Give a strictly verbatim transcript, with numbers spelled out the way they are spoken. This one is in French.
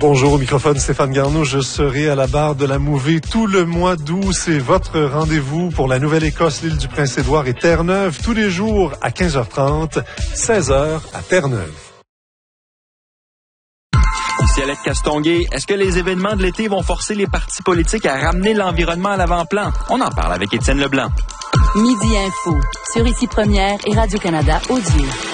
Bonjour, au microphone Stéphane Garneau. Je serai à la barre de la Mouvée tout le mois d'août. C'est votre rendez-vous pour la Nouvelle-Écosse, l'île du Prince-Édouard et Terre-Neuve, tous les jours à quinze heures trente, seize heures à Terre-Neuve. Ici Alec Castonguay, est-ce que les événements de l'été vont forcer les partis politiques à ramener l'environnement à l'avant-plan? On en parle avec Étienne Leblanc. Midi Info, sur Ici Première et Radio-Canada Audio.